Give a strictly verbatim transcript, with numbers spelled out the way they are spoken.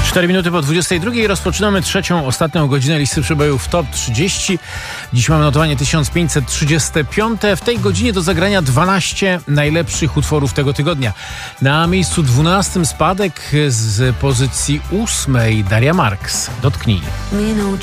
cztery minuty po dwudziestej drugiej rozpoczynamy trzecią, ostatnią godzinę listy przebojów Top trzydzieści. Dziś mamy notowanie tysiąc pięćset trzydzieste piąte. W tej godzinie do zagrania dwanaście najlepszych utworów tego tygodnia. Na miejscu dwunastym spadek z pozycji ósmej Daria Marks. Dotknij. Minął